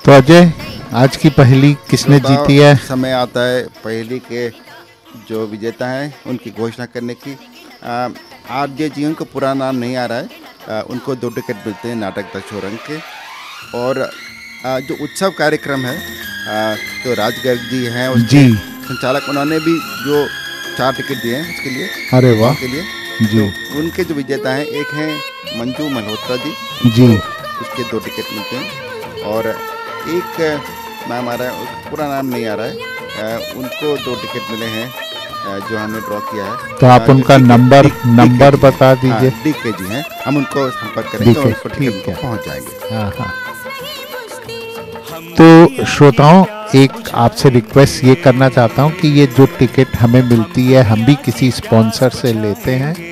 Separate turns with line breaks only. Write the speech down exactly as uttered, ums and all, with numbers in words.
तो अजय, आज की पहेली किसने
श्रोताओं,
जीती है?
समय आता है पहेली के जो विजेता हैं उनकी घोषणा करने की। आ, आरजे जी, उनको पूरा नाम नहीं आ रहा है। आ, उनको दो टिकट मिलते हैं नाटक दशोरंग के। और आ, जो उत्सव कार्यक्रम है, आ, तो राज गर्ग जी हैं उसके
जी।
संचालक, उन्होंने भी जो चार टिकट दिए हैं उसके लिए,
अरे
श्रोताओं
वाह।
के लिए।
जी
तो उनके जो विजेता हैं, एक हैं मंजू मल्होत्रा जी,
जी।
उनको उसके दो टिकट मिलते हैं। और एक नाम आ रहा है, उसका पूरा नाम नहीं आ रहा है, आ, उनको दो टिकट मिले हैं आ, जो हमने ड्रॉ किया है।
तो आप
आ, जो
उनका
डी के
नंबर
डी
नंबर
डी के जी
बता
हैं।
दीजिए।
हाँ, डी के जी हैं, हम उनको संपर्क
डी
करेंगे और
के,
उसको टिकट
ठीक
उनको
है।
पहुंच जाएंगे।
हाँ हाँ। तो श्रोताओं, एक आपसे रिक्वेस्ट ये करना चाहता हूँ कि ये जो टिकट हमें मिलती है हम भी किसी स्पॉन्सर से लेते हैं।